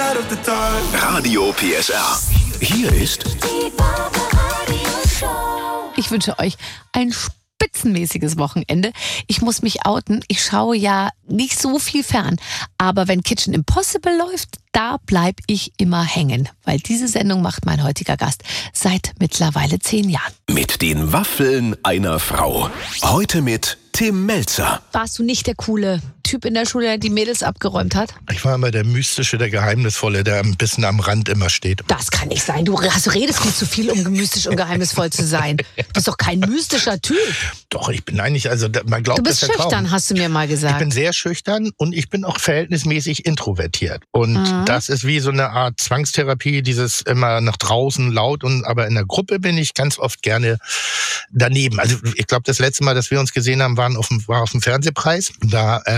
Radio PSR. Hier ist Ich wünsche euch ein spitzenmäßiges Wochenende. Ich muss mich outen. Ich schaue ja nicht so viel fern. Aber wenn Kitchen Impossible läuft, da bleib ich immer hängen. Weil diese Sendung macht mein heutiger Gast seit mittlerweile 10 Jahren. mit den Waffeln einer Frau. Heute mit Tim Melzer. Warst du nicht der coole Typ in der Schule, der die Mädels abgeräumt hat? Ich war immer der Mystische, der Geheimnisvolle, der ein bisschen am Rand immer steht. Das kann nicht sein. Du redest viel zu viel, um mystisch und geheimnisvoll zu sein. Du bist doch kein mystischer Typ. Doch, ich bin eigentlich, also man glaubt Du bist das ja schüchtern, kaum. hast du mir mal Ich gesagt. bin sehr schüchtern und ich bin auch verhältnismäßig introvertiert. Und das ist wie so eine Art Zwangstherapie, dieses immer nach draußen laut. Aber in der Gruppe bin ich ganz oft gerne daneben. Also ich glaube, das letzte Mal, dass wir uns gesehen haben, war auf dem Fernsehpreis. Da